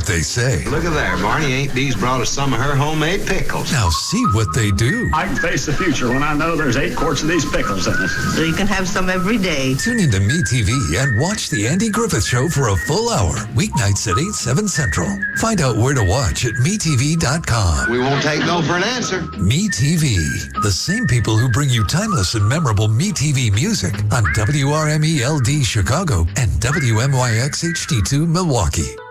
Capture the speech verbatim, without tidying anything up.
they say. Look at there. Barney Aunt Bee's brought us some of her homemade pickles. Now see what they do. I can face the future when I know there's eight quarts of these pickles in it. So you can have some every day. Tune into MeTV and watch The Andy Griffith Show for a full hour. Weeknights at eight, seven Central. Find out where to watch at me T V dot com. We won't take no for an answer. MeTV, the same people who bring you timeless and memorable MeTV music on W R M E L D Chicago and W M Y X H D two Milwaukee.